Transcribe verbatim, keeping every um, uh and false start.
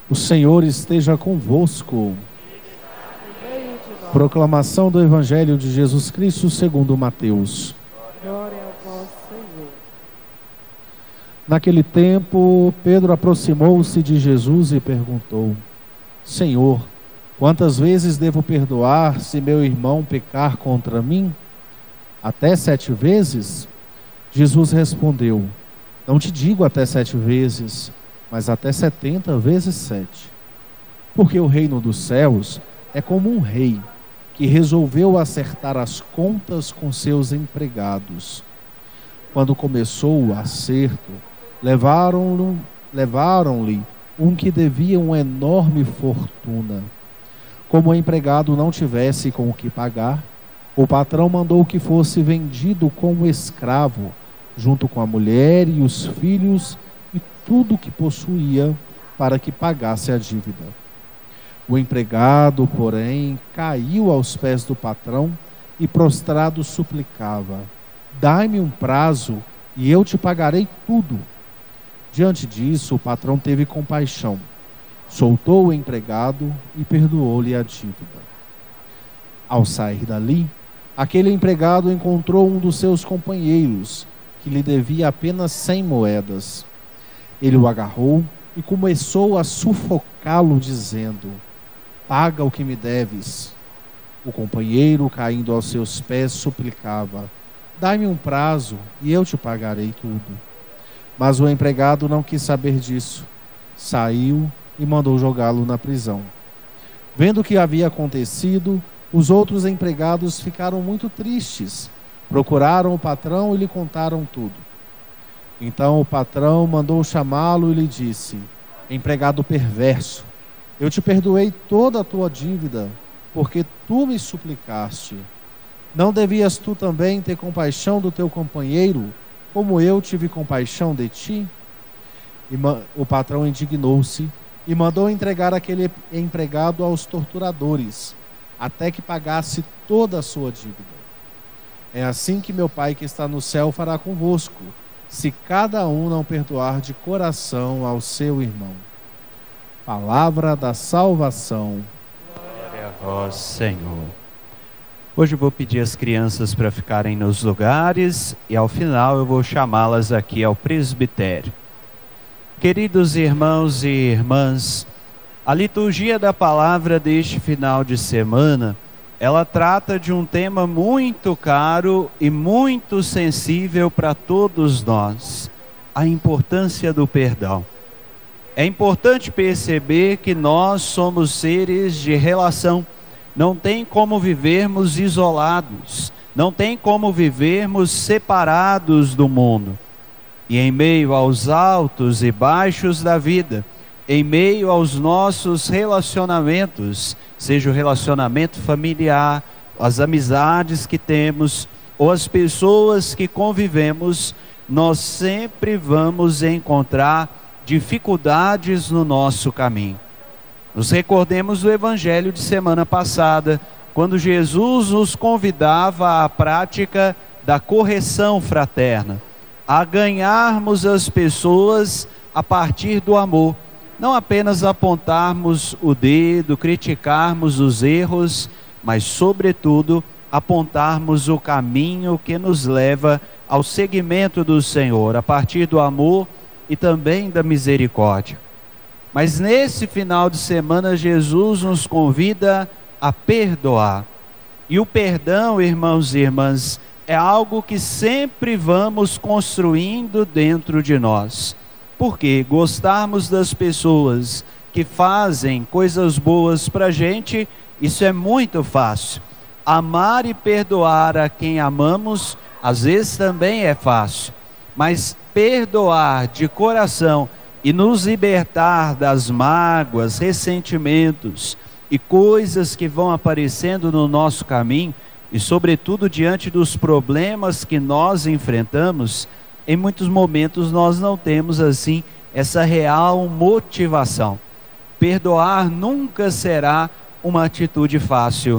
O Senhor esteja convosco. Meio de nós. Proclamação do Evangelho de Jesus Cristo segundo Mateus. Glória a vós, Senhor. Naquele tempo, Pedro aproximou-se de Jesus e perguntou: Senhor, quantas vezes devo perdoar se meu irmão pecar contra mim? Até sete vezes? Jesus respondeu: Não te digo até sete vezes, mas até setenta vezes sete. Porque o reino dos céus é como um rei que resolveu acertar as contas com seus empregados. Quando começou o acerto, levaram-lhe levaram-lhe um que devia uma enorme fortuna. Como o empregado não tivesse com o que pagar, o patrão mandou que fosse vendido como escravo, junto com a mulher e os filhos e tudo o que possuía, para que pagasse a dívida. O empregado, porém, caiu aos pés do patrão e prostrado suplicava: Dai-me um prazo e eu te pagarei tudo. Diante disso, o patrão teve compaixão, soltou o empregado e perdoou-lhe a dívida. Ao sair dali, aquele empregado encontrou um dos seus companheiros, que lhe devia apenas cem moedas. Ele o agarrou e começou a sufocá-lo, dizendo: Paga o que me deves. O companheiro, caindo aos seus pés, suplicava: Dai-me um prazo e eu te pagarei tudo. Mas o empregado não quis saber disso. Saiu e mandou jogá-lo na prisão. Vendo o que havia acontecido, os outros empregados ficaram muito tristes. Procuraram o patrão e lhe contaram tudo. Então o patrão mandou chamá-lo e lhe disse: Empregado perverso, eu te perdoei toda a tua dívida, porque tu me suplicaste. Não devias tu também ter compaixão do teu companheiro, como eu tive compaixão de ti? E o patrão indignou-se e mandou entregar aquele empregado aos torturadores, até que pagasse toda a sua dívida. É assim que meu Pai que está no céu fará convosco, se cada um não perdoar de coração ao seu irmão. Palavra da salvação. Glória a vós, Senhor. Hoje eu vou pedir às crianças para ficarem nos lugares e ao final eu vou chamá-las aqui ao presbitério. Queridos irmãos e irmãs, a liturgia da palavra deste final de semana, ela trata de um tema muito caro e muito sensível para todos nós: a importância do perdão. É importante perceber que nós somos seres de relação. Não tem como vivermos isolados, não tem como vivermos separados do mundo. E em meio aos altos e baixos da vida, em meio aos nossos relacionamentos, seja o relacionamento familiar, as amizades que temos, ou as pessoas que convivemos, nós sempre vamos encontrar dificuldades no nosso caminho. Nos recordemos do Evangelho de semana passada, quando Jesus nos convidava à prática da correção fraterna, a ganharmos as pessoas a partir do amor, não apenas apontarmos o dedo, criticarmos os erros, mas sobretudo apontarmos o caminho que nos leva ao seguimento do Senhor, a partir do amor e também da misericórdia. Mas nesse final de semana, Jesus nos convida a perdoar. E o perdão, irmãos e irmãs, é algo que sempre vamos construindo dentro de nós. Porque gostarmos das pessoas que fazem coisas boas para a gente, isso é muito fácil. Amar e perdoar a quem amamos, às vezes também é fácil. Mas perdoar de coração e nos libertar das mágoas, ressentimentos e coisas que vão aparecendo no nosso caminho, e sobretudo diante dos problemas que nós enfrentamos, em muitos momentos nós não temos assim essa real motivação. Perdoar nunca será uma atitude fácil.